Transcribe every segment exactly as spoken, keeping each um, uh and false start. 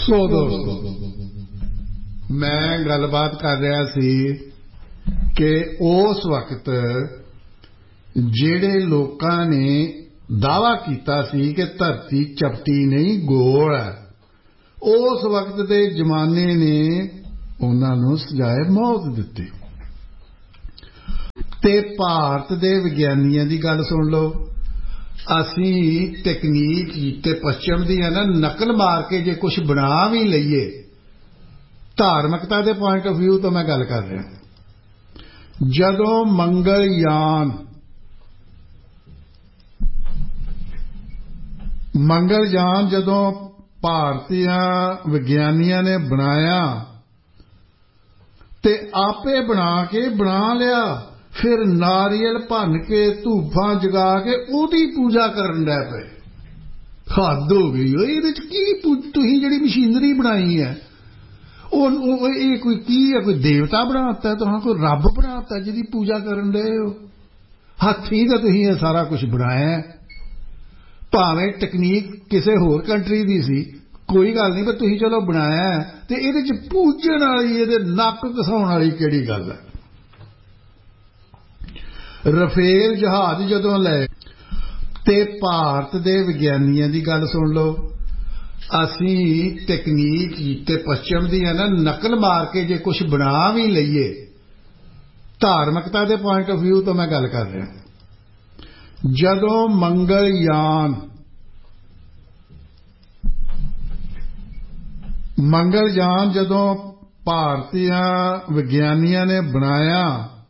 ਸੋ ਦੋਸਤੋ, ਮੈਂ ਗੱਲਬਾਤ ਕਰ ਰਿਹਾ ਸੀ ਕਿ ਉਸ ਵਕਤ ਜਿਹੜੇ ਲੋਕਾਂ ਨੇ ਦਾਅਵਾ ਕੀਤਾ ਸੀ ਕਿ ਧਰਤੀ ਚਪਟੀ ਨਹੀਂ ਗੋਲ ਹੈ, ਉਸ ਵਕਤ ਦੇ ਜ਼ਮਾਨੇ ਨੇ ਉਹਨਾਂ ਨੂੰ ਸਜ਼ਾਏ ਮੌਤ ਦਿੱਤੀ। ਤੇ ਭਾਰਤ ਦੇ ਵਿਗਿਆਨੀਆਂ ਦੀ ਗੱਲ ਸੁਣ ਲਓ। ਅਸੀਂ ਤਕਨੀਕ ਤੇ ਪੱਛਮ ਦੀ ਹੈ ਨਾ ਨਕਲ ਮਾਰ ਕੇ ਜੇ ਕੁਝ ਬਣਾ ਵੀ ਲਈਏ, ਧਾਰਮਿਕਤਾ ਦੇ ਪੁਆਇੰਟ ਆਫ ਵਿਊ ਤੋਂ ਮੈਂ ਗੱਲ ਕਰ ਰਿਹਾ। ਜਦੋਂ ਮੰਗਲਯਾਨ ਮੰਗਲਯਾਨ ਜਦੋਂ ਭਾਰਤੀਆਂ ਵਿਗਿਆਨੀਆਂ ਨੇ ਬਣਾਇਆ ਤੇ ਆਪੇ ਬਣਾ ਕੇ ਬਣਾ ਲਿਆ, ਫਿਰ ਨਾਰੀਅਲ ਭੰਨ ਕੇ ਧੂਫਾਂ ਜਗਾ ਕੇ ਉਹਦੀ ਪੂਜਾ ਕਰਨ ਲੱਗ ਪਏ। ਹੱਦ ਹੋ ਗਈ। ਇਹਦੇ ਚ ਕੀ ਤੁਸੀਂ ਜਿਹੜੀ ਮਸ਼ੀਨਰੀ ਬਣਾਈ ਹੈ ਉਹ ਇਹ ਕੋਈ ਕੀ ਹੈ? ਕੋਈ ਦੇਵਤਾ ਬਣਾਤਾ ਤੁਹਾਨੂੰ? ਕੋਈ ਰੱਬ ਬਣਾਤਾ ਜਿਹਦੀ ਪੂਜਾ ਕਰਨ ਡਏ ਹੋ? ਹੱਥੀਂ ਤਾਂ ਤੁਸੀਂ ਇਹ ਸਾਰਾ ਕੁਝ ਬਣਾਇਆ, ਭਾਵੇਂ ਟੈਕਨੀਕ ਕਿਸੇ ਹੋਰ ਕੰਟਰੀ ਦੀ ਸੀ, ਕੋਈ ਗੱਲ ਨਹੀਂ, ਪਰ ਤੁਸੀਂ ਚਲੋ ਬਣਾਇਆ ਤੇ ਇਹਦੇ ਚ ਪੂਜਣ ਵਾਲੀ, ਇਹਦੇ ਨੱਕ ਘਸਾਉਣ ਵਾਲੀ ਕਿਹੜੀ ਗੱਲ ਹੈ? ਰਫੇਲ ਜਹਾਜ਼ ਜਦੋਂ ਲਏ ਤੇ ਭਾਰਤ ਦੇ ਵਿਗਿਆਨੀਆਂ ਦੀ ਗੱਲ ਸੁਣ ਲਓ। ਅਸੀਂ ਤਕਨੀਕ ਤੇ ਪੱਛਮ ਦੀ ਹੈ ਨਾ ਨਕਲ ਮਾਰ ਕੇ ਜੇ ਕੁਝ ਬਣਾ ਵੀ ਲਈਏ, ਧਾਰਮਿਕਤਾ ਦੇ ਪੁਆਇੰਟ ਆਫ ਵਿਊ ਤੋਂ ਮੈਂ ਗੱਲ ਕਰ ਰਿਹਾ। ਜਦੋਂ ਮੰਗਲਯਾਨ ਮੰਗਲਯਾਨ ਜਦੋਂ ਭਾਰਤੀਆਂ ਵਿਗਿਆਨੀਆਂ ਨੇ ਬਣਾਇਆ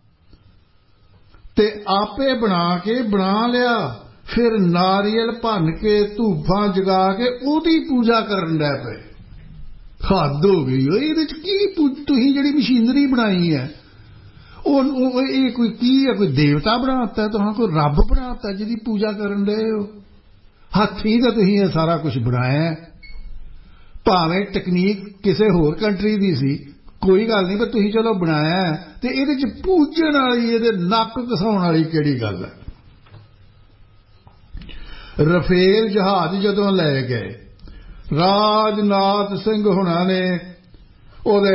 ਤੇ ਆਪੇ ਬਣਾ ਕੇ ਬਣਾ ਲਿਆ, ਫਿਰ ਨਾਰੀਅਲ ਭੰਨ ਕੇ ਧੂਫਾਂ ਜਗਾ ਕੇ ਉਹਦੀ ਪੂਜਾ ਕਰਨ ਲੱਗ ਪਏ। ਹੱਦ ਹੋ ਗਈ। ਇਹਦੇ ਚ ਕੀ ਤੁਸੀਂ ਜਿਹੜੀ ਮਸ਼ੀਨਰੀ ਬਣਾਈ ਹੈ ਉਹ ਇਹ ਕੋਈ ਕੀ ਹੈ? ਕੋਈ ਦੇਵਤਾ ਬਣਾਤਾ ਤੁਹਾਨੂੰ? ਕੋਈ ਰੱਬ ਬਣਾਤਾ ਜਿਹਦੀ ਪੂਜਾ ਕਰਨ ਡਏ ਹੋ? ਹੱਥੀਂ ਤਾਂ ਤੁਸੀਂ ਇਹ ਸਾਰਾ ਕੁਝ ਬਣਾਇਆ, ਭਾਵੇਂ ਟੈਕਨੀਕ ਕਿਸੇ ਹੋਰ ਕੰਟਰੀ ਦੀ ਸੀ, ਕੋਈ ਗੱਲ ਨਹੀਂ, ਪਰ ਤੁਸੀਂ ਚਲੋ ਬਣਾਇਆ ਤੇ ਇਹਦੇ ਚ ਪੂਜਣ ਵਾਲੀ, ਇਹਦੇ ਨੱਕ ਘਸਾਉਣ ਵਾਲੀ ਕਿਹੜੀ ਗੱਲ ਹੈ? ਰਫੇਲ ਜਹਾਜ਼ ਜਦੋਂ ਲੈ ਗਏ, ਰਾਜਨਾਥ ਸਿੰਘ ਹੁਣਾਂ ਨੇ ਉਹਦੇ